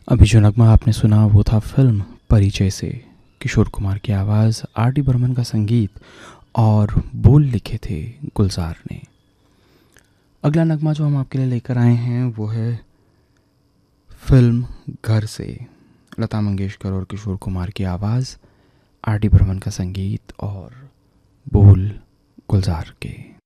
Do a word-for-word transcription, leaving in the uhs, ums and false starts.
अभी जो नगमा आपने सुना वो था फिल्म परिचय से। किशोर कुमार की आवाज़, आर डी बर्मन का संगीत और बोल लिखे थे गुलजार ने। अगला नगमा जो हम आपके लिए लेकर आए हैं वो है फिल्म घर से। लता मंगेशकर और किशोर कुमार की आवाज़, आर डी बर्मन का संगीत और बोल गुलजार के।